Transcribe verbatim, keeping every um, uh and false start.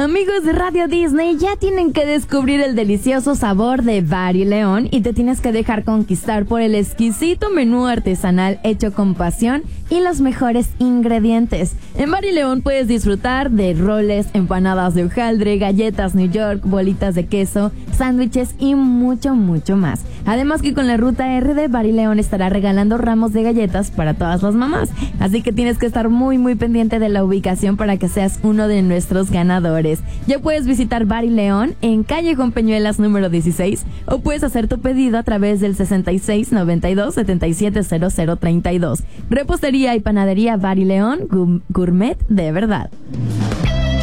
Amigos de Radio Disney, ya tienen que descubrir el delicioso sabor de Bar y León y te tienes que dejar conquistar por el exquisito menú artesanal hecho con pasión y los mejores ingredientes. En Bar y León puedes disfrutar de roles, empanadas de hojaldre, galletas New York, bolitas de queso, sándwiches y mucho, mucho más. Además que con la ruta R de Bar y León estará regalando ramos de galletas para todas las mamás. Así que tienes que estar muy, muy pendiente de la ubicación para que seas uno de nuestros ganadores. Ya puedes visitar Bar y León en calle Juan Peñuelas número dieciséis o puedes hacer tu pedido a través del sesenta y seis noventa y dos setenta y siete cero cero treinta y dos. Repostería y panadería Bar y León, gourmet de verdad.